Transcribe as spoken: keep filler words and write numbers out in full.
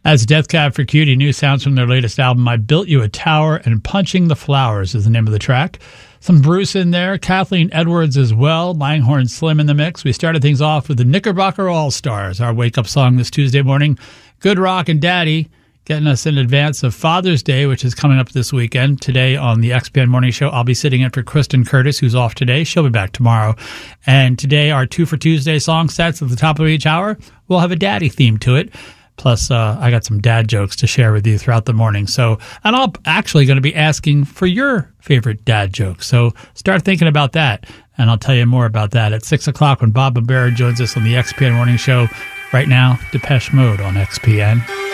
That's Death Cab for Cutie. New sounds from their latest album, I Built You a Tower, and Punching the Flowers is the name of the track. Some Bruce in there, Kathleen Edwards as well, Langhorne Slim in the mix. We started things off with the Knickerbocker All-Stars, our wake-up song this Tuesday morning. Good Rock and Daddy, getting us in advance of Father's Day, which is coming up this weekend. Today on the X P N Morning Show, I'll be sitting in for Kristen Curtis, who's off today. She'll be back tomorrow. And today, our Two for Tuesday song sets at the top of each hour will have a daddy theme to it. Plus, uh, I got some dad jokes to share with you throughout the morning. So, and I'm actually going to be asking for your favorite dad jokes. So start thinking about that, and I'll tell you more about that at six o'clock when Bob Barbera joins us on the X P N Morning Show. Right now, Depeche Mode on X P N.